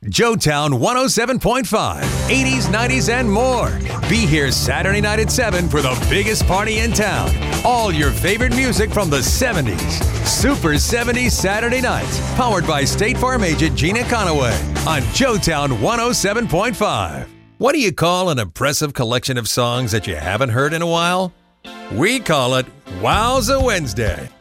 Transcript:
Joetown 107.5, 80s, 90s, and more. Be here Saturday night at 7 for the biggest party in town. All your favorite music from the 70s. Super 70s Saturday nights. Powered by State Farm agent Gina Conaway on Joetown 107.5. What do you call an impressive collection of songs that you haven't heard in a while? We call it Wowza Wednesday.